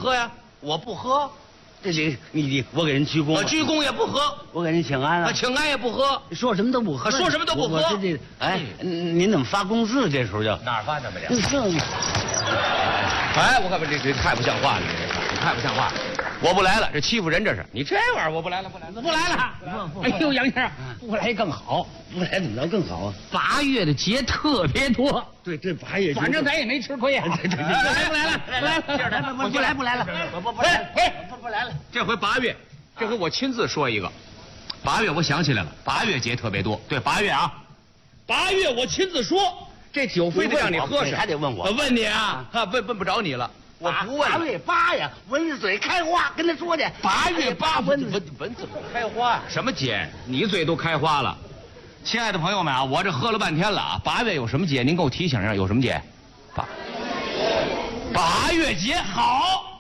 喝呀？我不喝。 你我给人鞠躬， 鞠躬也不喝。 我给人请安了， 请安也不喝， 说什么都不喝， 说什么都不喝。 我这哎，您怎么发工资？这时候就哪儿发的没了？ 哎， 我看这太不像话了，这太不像话了。我不来了，这欺负人这是。你这玩意儿我不来了，不来了。哎呦，杨先生，不来更好， 不来怎么着更好啊 ？8月的节特别多。 对，这8月反正咱也没吃亏呀。不来了。 不来了。不来了。 这回8月，这回我亲自说一个。8月我想起来了，8月节特别多。对，8月啊，8月我亲自说，这酒非得让你喝上， 还得问我。 问你啊，问不着你了。我不问。 8月8呀，蚊子嘴开花，跟他说去。 8月8蚊子不开花，什么节？你嘴都开花了。亲爱的朋友们啊，我这喝了半天了啊，8月有什么节？您给我提醒一下，有什么节？8月节好。